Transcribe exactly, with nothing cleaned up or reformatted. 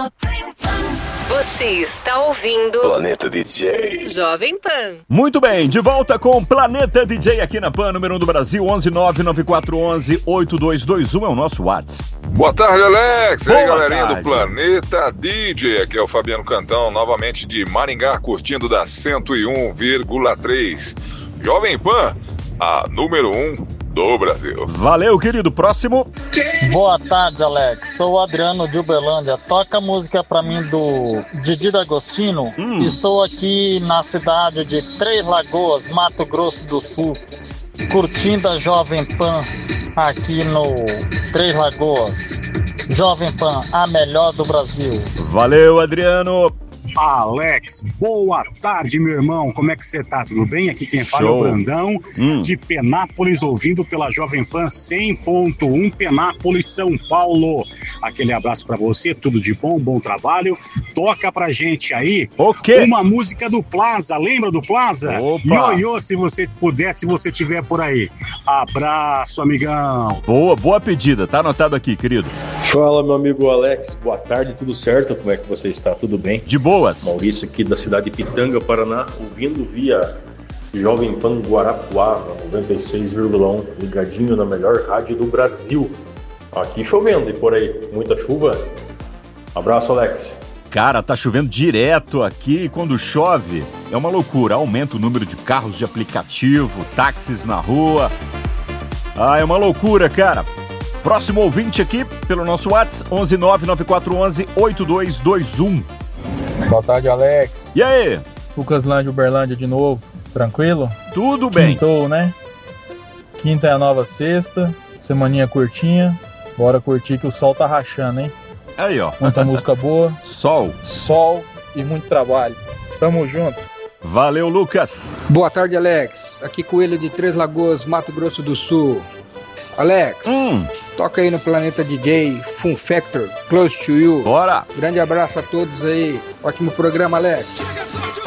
Jovem Pan. Você está ouvindo Planeta D J Jovem Pan. Muito bem, de volta com Planeta D J aqui na Pan, número um do Brasil, onze nove nove quatro onze oito dois dois um é o nosso WhatsApp. Boa tarde, Alex. E Boa aí, galerinha tarde. do Planeta D J. Aqui é o Fabiano Cantão, novamente de Maringá, curtindo da cento e um vírgula três. Jovem Pan, a número um do Brasil. Valeu, querido. Próximo. Boa tarde, Alex. Sou o Adriano de Uberlândia. Toca a música pra mim do Didi D'Agostino. Hum. Estou aqui na cidade de Três Lagoas, Mato Grosso do Sul, curtindo a Jovem Pan aqui no Três Lagoas. Jovem Pan, a melhor do Brasil. Valeu, Adriano. Alex, boa tarde, meu irmão. Como é que você tá? Tudo bem? Aqui quem fala é Show. o Brandão, Hum. de Penápolis, ouvindo pela Jovem Pan cem ponto um, Penápolis, São Paulo. Aquele abraço pra você, tudo de bom, bom trabalho. Toca pra gente aí O quê? uma música do Plaza, lembra do Plaza? Opa. Ioiô, se você puder, se você tiver por aí. Abraço, amigão. Boa, boa pedida. Tá anotado aqui, querido. Fala, meu amigo Alex. Boa tarde, tudo certo? Como é que você está? Tudo bem? De boas. Maurício aqui da cidade de Pitanga, Paraná, ouvindo via Jovem Pan Guarapuava, noventa e seis vírgula um, ligadinho na melhor rádio do Brasil. Aqui chovendo e por aí, muita chuva. Abraço, Alex. Cara, tá chovendo direto aqui e quando chove é uma loucura. Aumenta o número de carros de aplicativo, táxis na rua. Ah, é uma loucura, cara. Próximo ouvinte aqui pelo nosso WhatsApp, onze nove nove quatro onze oito dois dois um. Boa tarde, Alex. E aí? Lucas Lândia, Uberlândia de novo. Tranquilo? Tudo bem. Quintou, né? Quinta é a nova sexta. Semaninha curtinha. Bora curtir que o sol tá rachando, hein? Aí, ó. Muita música boa. Sol. Sol e muito trabalho. Tamo junto. Valeu, Lucas. Boa tarde, Alex. Aqui Coelho de Três Lagoas, Mato Grosso do Sul. Alex, Hum. toca aí no Planeta D J, Fun Factor, Close to You. Bora. Grande abraço a todos aí. Ótimo programa, Alex.